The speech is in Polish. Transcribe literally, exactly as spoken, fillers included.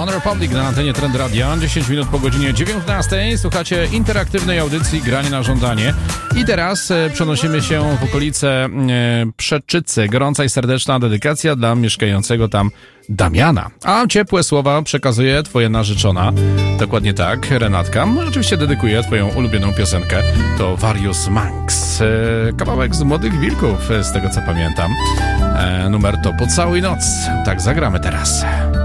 One Republic na antenie Trend Radia. dziesięć minut po godzinie dziewiętnastej. Słuchacie interaktywnej audycji Granie na żądanie. I teraz e, przenosimy się w okolice e, Przeczycy. Gorąca i serdeczna dedykacja dla mieszkającego tam Damiana. A ciepłe słowa przekazuje twoja narzeczona. Dokładnie tak, Renatka. Oczywiście dedykuje twoją ulubioną piosenkę. To Various Monks. E, kawałek z Młodych Wilków, z tego co pamiętam. E, numer to Pocałuj noc. Tak zagramy teraz.